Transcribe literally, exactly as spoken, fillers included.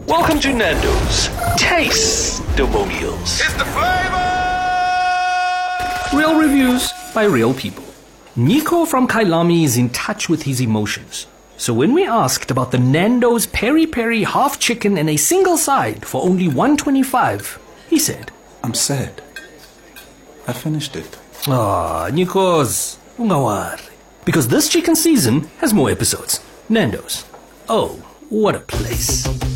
Welcome to Nando's Taste-Demonials. It's the flavor! Real reviews by real people. Nico from Kailami is in touch with his emotions. So when we asked about the Nando's Peri Peri half chicken and a single side for only one dollar twenty-five, he said, I'm sad. I finished it. Ah, Nikos, ungawari. Because this chicken season has more episodes. Nando's. Oh, what a place.